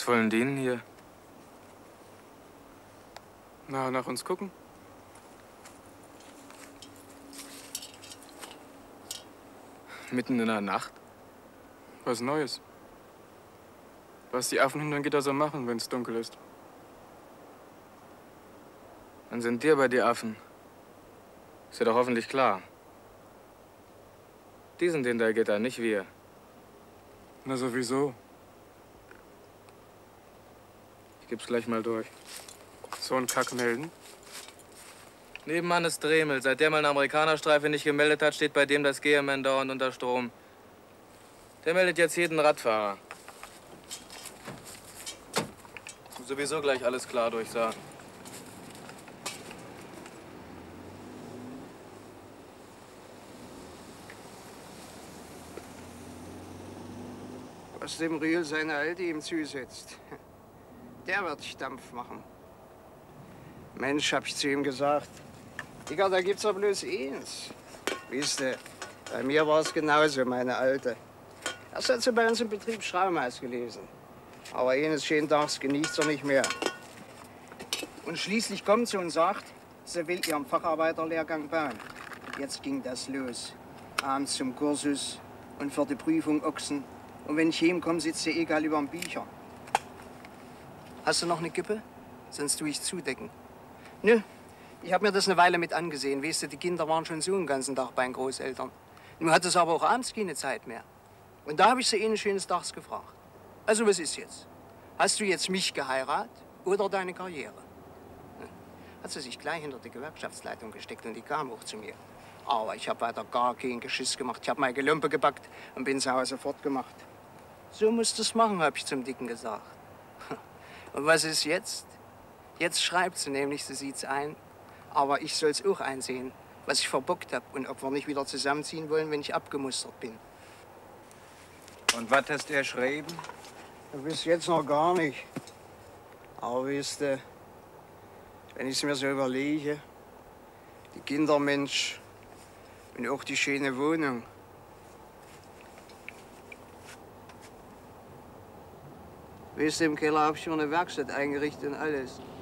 Was wollen die denn hier? Na, nach uns gucken? Mitten in der Nacht? Was Neues. Was die Affen hinterm Gitter so machen, wenn es dunkel ist. Dann sind dir bei die Affen. Ist dir doch hoffentlich klar. Die sind hinter Gitter, nicht wir. Na sowieso. Ich geb's gleich mal durch. So ein Kack melden? Nebenan ist Dremel. Seit der mal eine Amerikanerstreife nicht gemeldet hat, steht bei dem das GMN dauernd unter Strom. Der meldet jetzt jeden Radfahrer. Sowieso gleich alles klar durchsah. Was dem Rühl seine Alte ihm zusetzt, der wird Stampf machen. Mensch, hab ich zu ihm gesagt. Digga, da gibt's doch bloß eins. Wisst ihr, bei mir war es genauso, meine Alte. Erst hat sie bei uns im Betrieb Schrauben ausgelesen. Aber eines schönen Tages genießt sie nicht mehr. Und schließlich kommt sie und sagt, sie will ihren Facharbeiterlehrgang bauen. Jetzt ging das los. Abends zum Kursus und für die Prüfung Ochsen. Und wenn ich heimkomme, sitzt sie egal über den Büchern. Hast du noch eine Kippe? Sonst tue ich zudecken. Nö, ich habe mir das eine Weile mit angesehen. Weißt du, die Kinder waren schon so den ganzen Tag bei den Großeltern. Nun hat es aber auch abends keine Zeit mehr. Und da habe ich sie eines schönen Tages gefragt. Also, was ist jetzt? Hast du jetzt mich geheiratet oder deine Karriere? Hat sie sich gleich hinter die Gewerkschaftsleitung gesteckt und die kam auch zu mir. Aber ich habe weiter gar keinen Geschiss gemacht. Ich habe meine Gelümpe gepackt und bin zu Hause fortgemacht. So musst du es machen, habe ich zum Dicken gesagt. Und was ist jetzt? Jetzt schreibt sie nämlich, sie sieht's ein. Aber ich soll's auch einsehen, was ich verbockt habe und ob wir nicht wieder zusammenziehen wollen, wenn ich abgemustert bin. Und was hast du geschrieben? Bis jetzt noch gar nicht. Aber wisst ihr, wenn ich es mir so überlege, die Kindermensch und auch die schöne Wohnung. Weißt du, im Keller habe ich mir eine Werkstatt eingerichtet und alles.